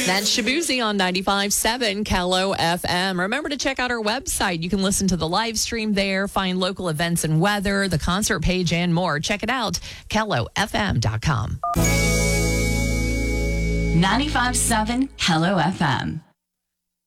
That's Shabuzi on 95.7 Kello FM. Remember to check out our website. You can listen to the live stream there, find local events and weather, the concert page, and more. Check it out, KelloFM.com. 95.7 Kello FM.